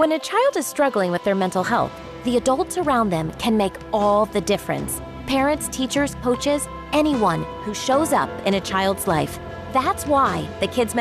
When a child is struggling with their mental health, the adults around them can make all the difference. Parents, teachers, coaches, anyone who shows up in a child's life. That's why the Kids